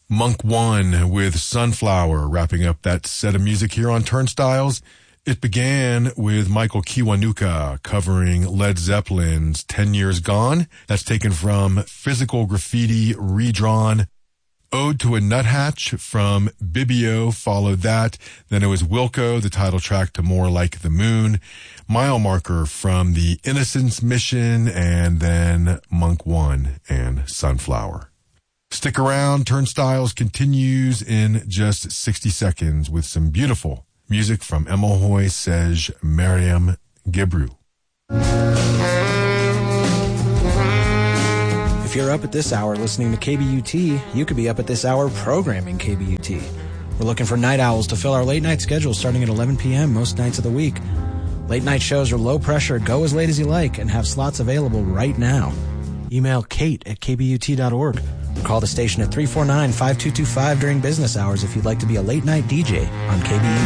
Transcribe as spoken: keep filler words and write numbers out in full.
Monk One with Sunflower, wrapping up that set of music here on Turnstiles. It began with Michael Kiwanuka covering Led Zeppelin's ten years Gone. That's taken from Physical Graffiti Redrawn. Ode to a Nuthatch from Bibio followed that. Then it was Wilco, the title track to More Like the Moon. Mile Marker from the Innocence Mission, and then Monk One and Sunflower. Stick around. Turnstiles continues in just sixty seconds with some beautiful music from Emohoy Sej Mariam Gebru. If you're up at this hour listening to K B U T, you could be up at this hour programming K B U T. We're looking for night owls to fill our late night schedule starting at eleven p.m. most nights of the week. Late night shows are low pressure, go as late as you like, and have slots available right now. Email Kate at k b u t dot org or call the station at three four nine, five two two five during business hours if you'd like to be a late night D J on K B U T.